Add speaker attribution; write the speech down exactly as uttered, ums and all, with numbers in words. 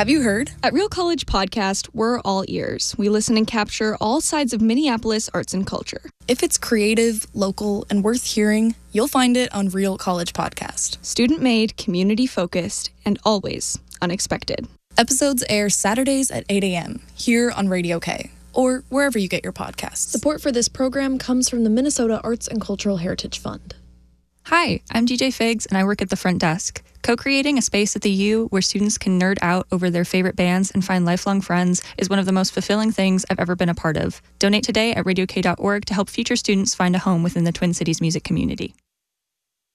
Speaker 1: Have you heard?
Speaker 2: At Real College Podcast, we're all ears. We listen and capture all sides of Minneapolis arts and culture.
Speaker 1: If it's creative, local, and worth hearing, you'll find it on Real College Podcast.
Speaker 2: Student-made, community-focused, and always unexpected.
Speaker 1: Episodes air Saturdays at eight a.m. here on Radio K, or wherever you get your podcasts.
Speaker 3: Support for this program comes from the Minnesota Arts and Cultural Heritage Fund.
Speaker 4: Hi, I'm D J Figs, and I work at the front desk. Co-creating a space at the U where students can nerd out over their favorite bands and find lifelong friends is one of the most fulfilling things I've ever been a part of. Donate today at radio k dot org to help future students find a home within the Twin Cities music community.